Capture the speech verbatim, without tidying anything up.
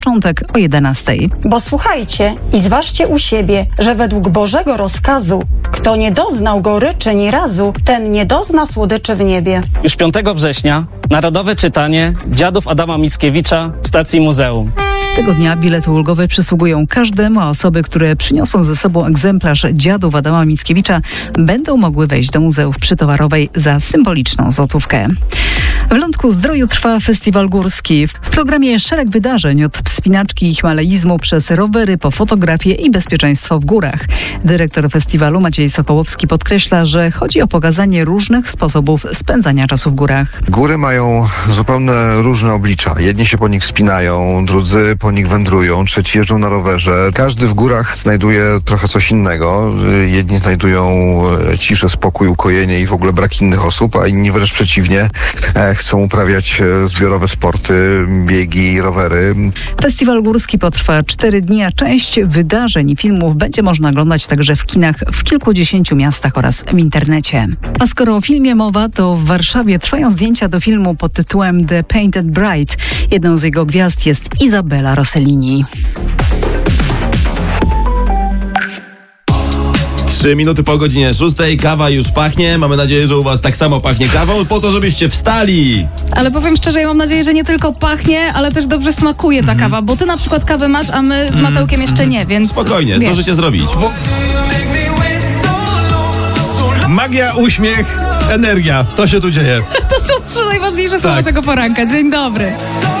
Początek o jedenastej. Bo słuchajcie i zważcie u siebie, że według Bożego rozkazu, kto nie doznał goryczy ni razu, ten nie dozna słodyczy w niebie. Już piątego września narodowe czytanie Dziadów Adama Mickiewicza w stacji muzeum. Tego dnia bilety ulgowe przysługują każdemu, a osoby, które przyniosą ze sobą egzemplarz Dziadów Adama Mickiewicza, będą mogły wejść do Muzeów Przytowarowej za symboliczną złotówkę. W Lądku Zdroju trwa festiwal górski. W programie szereg wydarzeń od wspinaczki i himalaizmu przez rowery po fotografię i bezpieczeństwo w górach. Dyrektor festiwalu Maciej Sokołowski podkreśla, że chodzi o pokazanie różnych sposobów spędzania czasu w górach. Góry mają zupełnie różne oblicza. Jedni się po nich wspinają, drudzy po nich wędrują, trzeci jeżdżą na rowerze. Każdy w górach znajduje trochę coś innego. Jedni znajdują ciszę, spokój, ukojenie i w ogóle brak innych osób, a inni wręcz przeciwnie, chcą uprawiać zbiorowe sporty, biegi, rowery. Festiwal górski potrwa cztery dni, a część wydarzeń i filmów będzie można oglądać także w kinach w kilkudziesięciu miastach oraz w internecie. A skoro o filmie mowa, to w Warszawie trwają zdjęcia do filmu pod tytułem The Painted Bride. Jedną z jego gwiazd jest Izabela Rossellini. Trzy minuty po godzinie szóstej, kawa już pachnie. Mamy nadzieję, że u was tak samo pachnie kawą, po to, żebyście wstali. Ale powiem szczerze, ja mam nadzieję, że nie tylko pachnie, ale też dobrze smakuje ta kawa, bo ty na przykład kawę masz, a my z Matełkiem jeszcze nie, więc... Spokojnie, wiesz. zdążycie zrobić. Magia, uśmiech, energia. To się tu dzieje. To są trzy najważniejsze słowa Tak. tego poranka. Dzień dobry.